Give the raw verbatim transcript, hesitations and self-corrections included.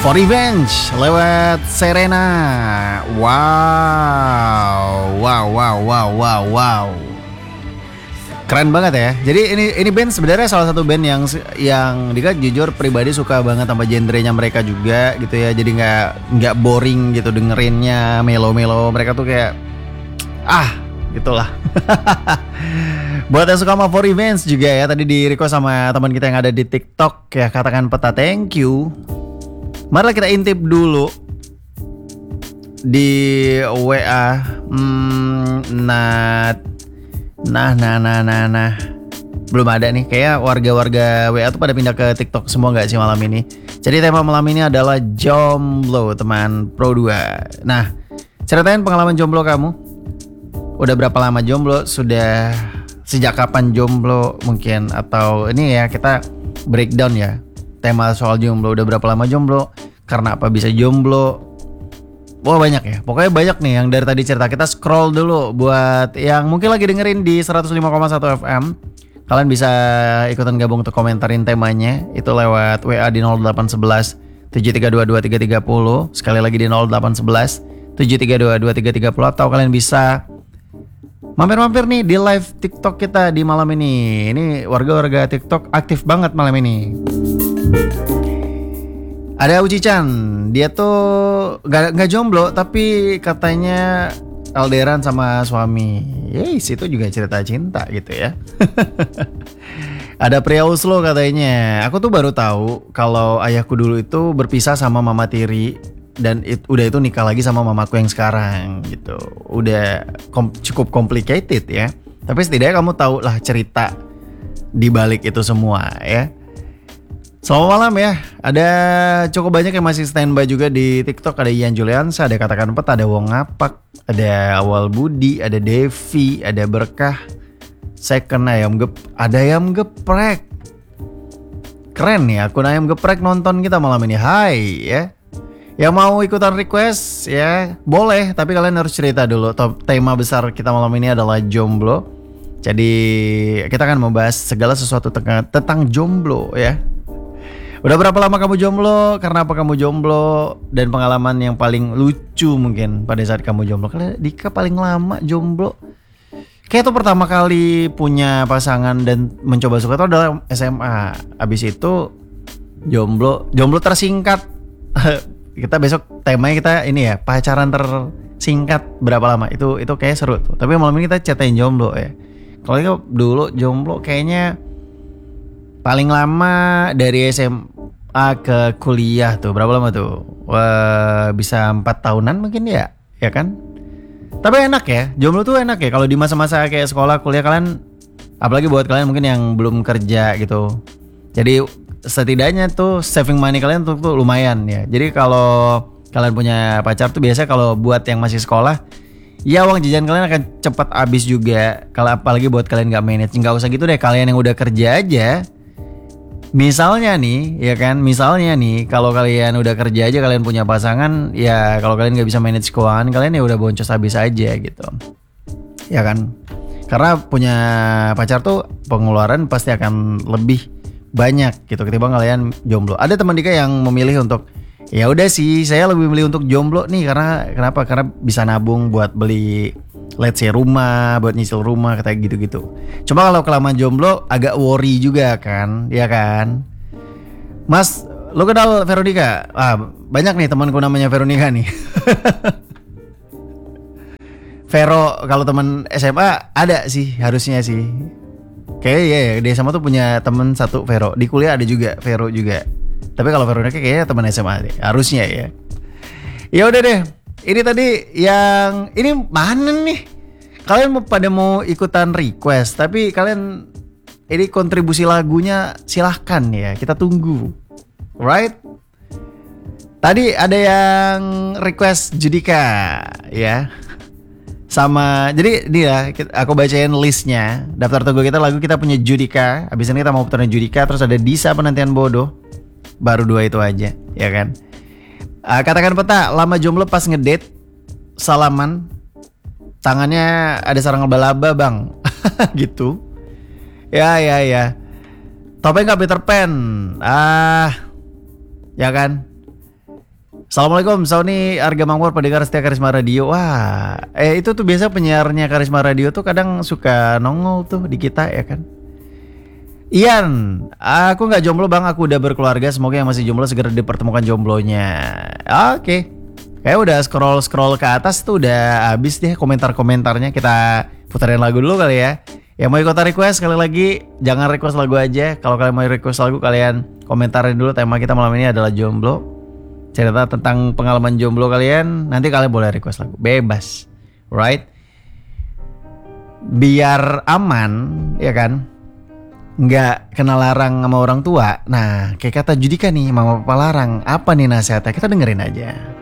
For Revenge lewat Serena. Wow, wow, wow, wow, wow, wow. Keren banget ya. Jadi ini ini band sebenarnya salah satu band yang yang Dika jujur pribadi suka banget sama genrenya mereka juga gitu ya. Jadi nggak nggak boring gitu dengerinnya, melo-melo. Mereka tuh kayak ah gitulah. Buat yang suka sama For Revenge juga ya, tadi di request sama teman kita yang ada di TikTok ya, katakan peta, thank you. Marilah kita intip dulu di W A. Hmm, nah, nah, nah, nah, nah, nah. Belum ada nih. Kayak warga-warga W A tuh pada pindah ke TikTok semua nggak sih malam ini? Jadi tema malam ini adalah jomblo, teman Pro dua. Nah, ceritain pengalaman jomblo kamu. Udah berapa lama jomblo? Sudah sejak kapan jomblo mungkin? Atau ini ya kita breakdown ya. Tema soal jomblo, udah berapa lama jomblo, karena apa bisa jomblo. Wah banyak ya, pokoknya banyak nih yang dari tadi cerita. Kita scroll dulu buat yang mungkin lagi dengerin di seratus lima koma satu F M. Kalian bisa ikutan gabung untuk komentarin temanya. Itu lewat W A di nol delapan satu satu tujuh tiga dua dua tiga tiga nol. Sekali lagi di nol delapan satu satu tujuh tiga dua dua tiga tiga nol. Atau kalian bisa mampir-mampir nih di live TikTok kita di malam ini. Ini warga-warga TikTok aktif banget malam ini. Ada Uci Chan, dia tuh gak, gak jomblo tapi katanya alderan sama suami. Yes, itu juga cerita cinta gitu ya. Ada pria Oslo katanya, aku tuh baru tahu kalau ayahku dulu itu berpisah sama mama tiri. Dan it, udah itu nikah lagi sama mamaku yang sekarang gitu. Udah kom, cukup complicated ya. Tapi setidaknya kamu tahu lah cerita di balik itu semua ya. Selamat malam ya. Ada cukup banyak yang masih standby juga di TikTok. Ada Ian Juliansa, ada Katakan Peta, ada Wong Ngapak, ada Awal Budi, ada Devi, ada Berkah, Second Ayam Gep, ada Ayam Geprek. Keren nih akun Ayam Geprek nonton kita malam ini. Hai ya. Yang mau ikutan request ya boleh, tapi kalian harus cerita dulu. Tema besar kita malam ini adalah jomblo. Jadi kita akan membahas segala sesuatu tentang, tentang jomblo ya. Udah berapa lama kamu jomblo? Karena apa kamu jomblo? Dan pengalaman yang paling lucu mungkin pada saat kamu jomblo. Kalau Dika paling lama jomblo kayak tuh pertama kali punya pasangan dan mencoba suka itu adalah S M A. Abis itu jomblo, jomblo tersingkat. Kita besok temanya kita ini ya, pacaran tersingkat berapa lama. Itu itu kayak seru tuh. Tapi malam ini kita ceritain jomblo ya. Kalau kita dulu jomblo kayaknya paling lama dari S M A ke kuliah tuh berapa lama tuh? Wah, bisa empat tahunan mungkin ya, ya kan? Tapi enak ya, jomblo tuh enak ya. Kalau di masa-masa kayak sekolah, kuliah kalian, apalagi buat kalian mungkin yang belum kerja gitu. Jadi setidaknya tuh saving money kalian tuh, tuh lumayan ya. Jadi kalau kalian punya pacar tuh biasanya kalau buat yang masih sekolah, ya uang jajan kalian akan cepat habis juga. Kalau apalagi buat kalian nggak manage, nggak usah gitu deh. Kalian yang udah kerja aja. Misalnya nih, ya kan, misalnya nih, kalau kalian udah kerja aja, kalian punya pasangan, ya kalau kalian nggak bisa manage keuangan, kalian ya udah boncos habis aja gitu, ya kan? Karena punya pacar tuh pengeluaran pasti akan lebih banyak gitu ketimbang kalian jomblo. Ada teman Dika yang memilih untuk, ya udah sih, saya lebih memilih untuk jomblo nih karena kenapa? Karena bisa nabung buat beli, let's say rumah, buat nyicil rumah kayak gitu-gitu. Cuma kalau kelamaan jomblo agak worry juga kan, ya kan? Mas, lo kenal Veronica? Ah, banyak nih temanku namanya Veronica nih. Vero kalau teman S M A ada sih, harusnya sih. Kayaknya ya, ya, dia sama tuh punya teman satu Vero. Di kuliah ada juga Vero juga. Tapi kalau Veronica kayaknya teman S M A deh, harusnya ya. Ya udah deh. Ini tadi yang ini mana nih? Kalian mau pada mau ikutan request, tapi kalian ini kontribusi lagunya silahkan ya, kita tunggu. Right? Tadi ada yang request Judika ya. Sama jadi dia aku bacain listnya. Daftar tunggu kita lagu kita punya Judika. Habis ini kita mau puterin Judika, terus ada Disa Penantian Bodoh. Baru dua itu aja, ya kan? Uh, katakan peta, lama jomblo pas ngedate, salaman, tangannya ada sarang laba-laba bang, gitu. Ya ya ya. Topeng gak Peter Pan, ah, ya kan. Assalamualaikum, Sony Arga Mangmur, pendengar setia Karisma Radio. Wah, eh itu tuh biasa penyiarnya Karisma Radio tuh kadang suka nongol tuh di kita ya kan. Ian, aku nggak jomblo bang, aku udah berkeluarga. Semoga yang masih jomblo segera dipertemukan jomblonya. Oke, kayak udah scroll scroll ke atas tuh udah habis deh komentar-komentarnya. Kita puterin lagu dulu kali ya. Yang mau ikut request sekali lagi jangan request lagu aja. Kalau kalian mau request lagu kalian komentarin dulu. Tema kita malam ini adalah jomblo. Cerita tentang pengalaman jomblo kalian. Nanti kalian boleh request lagu, bebas, right? Biar aman, ya kan? Nggak kena larang sama orang tua. Nah, kayak kata Judika nih, mama papa larang. Apa nih nasihatnya? Kita dengerin aja.